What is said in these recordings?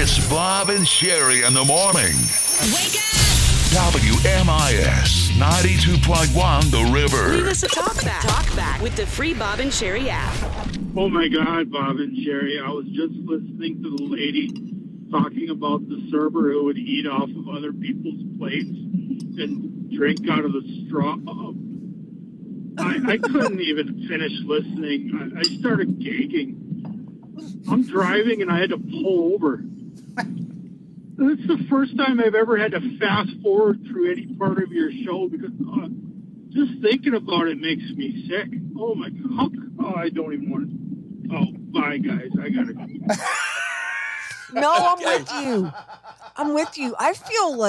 It's Bob and Sherry in the morning. Wake up! WMIS 92.1 The River. Leave us a talk back with the free Bob and Sherry app. Oh my God, Bob and Sherry. I was just listening to the lady talking about the server who would eat off of other people's plates and drink out of the straw. I couldn't even finish listening. I started gagging. I'm driving and I had to pull over. It's the first time I've ever had to fast forward through any part of your show because just thinking about it makes me sick. Oh my God. Oh, I don't even want to. Oh, bye guys. I gotta go. No, I'm with you. I feel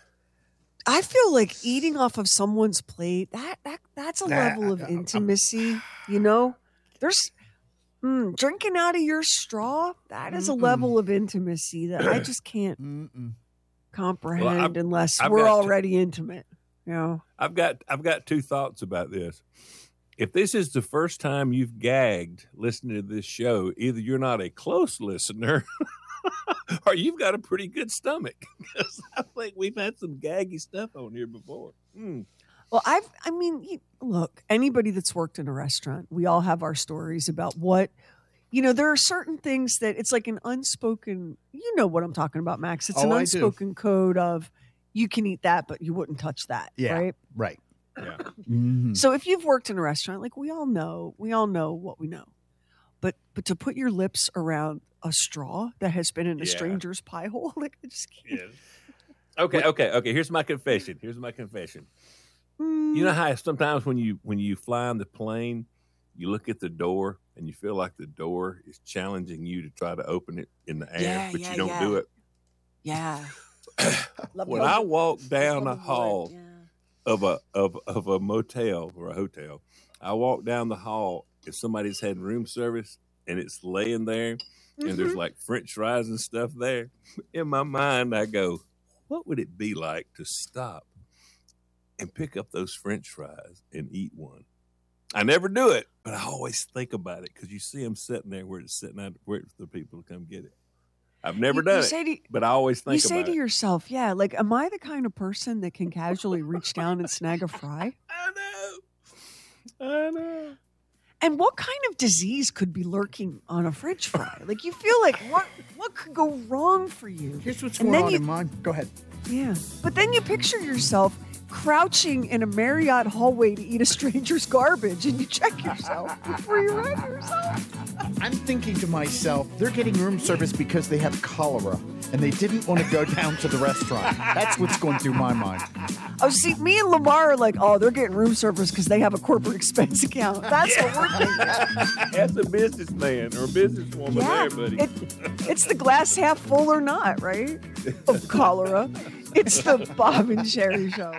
like eating off of someone's plate. That's a level of intimacy. You know, there's drinking out of your straw. That is a level of intimacy that I just can't comprehend unless we're already intimate. You know, I've got two thoughts about this. If this is the first time you've gagged listening to this show, either you're not a close listener or you've got a pretty good stomach. Because I think we've had some gaggy stuff on here before. Well, look, anybody that's worked in a restaurant, we all have our stories about what, there are certain things that it's like an unspoken, you know what I'm talking about, Max. It's an unspoken code of you can eat that, but you wouldn't touch that. Yeah, right? Right. Yeah. Mm-hmm. So if you've worked in a restaurant, like we all know what we know. But to put your lips around a straw that has been in a stranger's pie hole, like I just can't. Yeah. Okay. Here's my confession. You know how sometimes when you fly on the plane, you look at the door and you feel like the door is challenging you to try to open it in the air, but you don't do it. Yeah. When I walk down the hall of a motel or a hotel, I walk down the hall and somebody's had room service and it's laying there and there's like French fries and stuff there. In my mind, I go, what would it be like to stop and pick up those French fries and eat one? I never do it, but I always think about it because you see them sitting there where it's sitting out, waiting for the people to come get it. I've never done it, but I always think about it. You say to yourself, like, am I the kind of person that can casually reach down and snag a fry? I know. And what kind of disease could be lurking on a French fry? Like, you feel like, what could go wrong for you? Here's what's going on in mine. Go ahead. Yeah. But then you picture yourself crouching in a Marriott hallway to eat a stranger's garbage, and you check yourself before you run yourself. I'm thinking to myself, they're getting room service because they have cholera, and they didn't want to go down to the restaurant. That's what's going through my mind. Oh, see, me and Lamar are like, they're getting room service because they have a corporate expense account. That's what we're thinking. That's a businessman or a businesswoman there, buddy. It's the glass half full or not, right? Of cholera. It's the Bob and Sherry Show.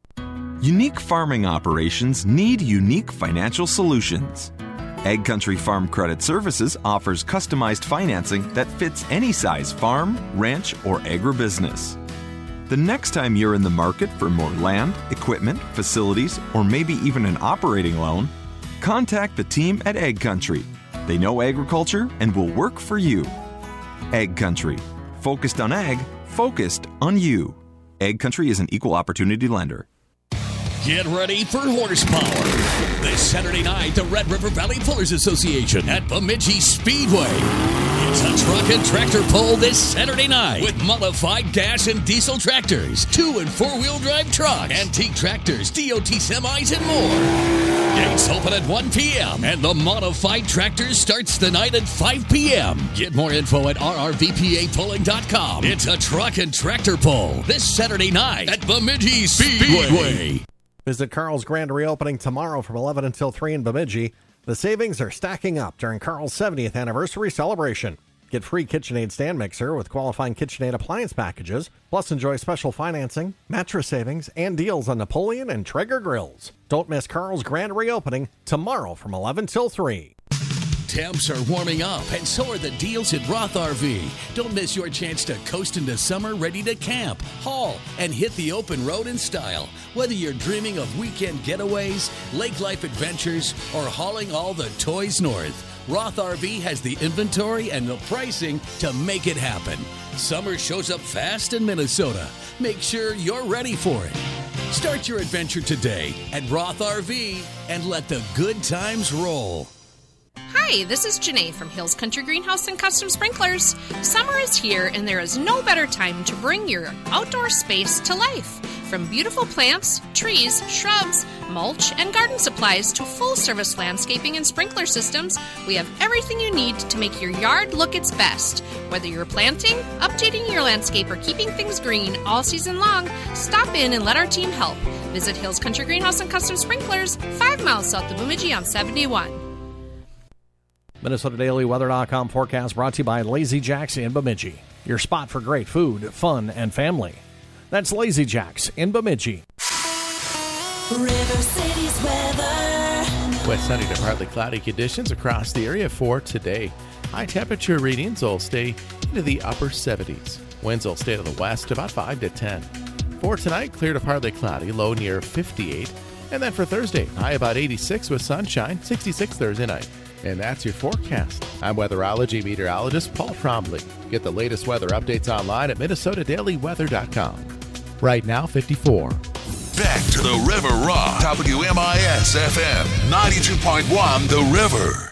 Unique farming operations need unique financial solutions. Ag Country Farm Credit Services offers customized financing that fits any size farm, ranch, or agribusiness. The next time you're in the market for more land, equipment, facilities, or maybe even an operating loan, contact the team at Ag Country. They know agriculture and will work for you. Ag Country. Focused on ag, focused on you. Ag Country is an equal opportunity lender. Get ready for horsepower. This Saturday night, the Red River Valley Pullers Association at Bemidji Speedway. It's a truck and tractor pull this Saturday night with modified gas and diesel tractors, 2- and 4-wheel drive trucks, antique tractors, DOT semis, and more. Gates open at 1 p.m. and the modified tractors starts the night at 5 p.m. Get more info at rrvpapulling.com. It's a truck and tractor pull this Saturday night at Bemidji Speedway. Visit Carl's grand reopening tomorrow from 11 until 3 in Bemidji. The savings are stacking up during Carl's 70th anniversary celebration. Get free KitchenAid stand mixer with qualifying KitchenAid appliance packages. Plus, enjoy special financing, mattress savings, and deals on Napoleon and Traeger grills. Don't miss Carl's grand reopening tomorrow from 11 till 3. Temps are warming up, and so are the deals at Roth RV. Don't miss your chance to coast into summer ready to camp, haul, and hit the open road in style. Whether you're dreaming of weekend getaways, lake life adventures, or hauling all the toys north, Roth RV has the inventory and the pricing to make it happen. Summer shows up fast in Minnesota. Make sure you're ready for it. Start your adventure today at Roth RV and let the good times roll. Hi, this is Janae from Hills Country Greenhouse and Custom Sprinklers. Summer is here, and there is no better time to bring your outdoor space to life. From beautiful plants, trees, shrubs, mulch, and garden supplies to full-service landscaping and sprinkler systems, we have everything you need to make your yard look its best. Whether you're planting, updating your landscape, or keeping things green all season long, stop in and let our team help. Visit Hills Country Greenhouse and Custom Sprinklers, 5 miles south of Bemidji on 71. MinnesotaDailyWeather.com forecast brought to you by Lazy Jack's in Bemidji. Your spot for great food, fun, and family. That's Lazy Jack's in Bemidji. River City's weather. West sunny to partly cloudy conditions across the area for today. High temperature readings will stay into the upper 70s. Winds will stay to the west about 5 to 10. For tonight, clear to partly cloudy, low near 58. And then for Thursday, high about 86 with sunshine, 66 Thursday night. And that's your forecast. I'm weatherology meteorologist Paul Trombley. Get the latest weather updates online at MinnesotaDailyWeather.com. Right now, 54. Back to the River Rock. WMIS FM 92.1 The River.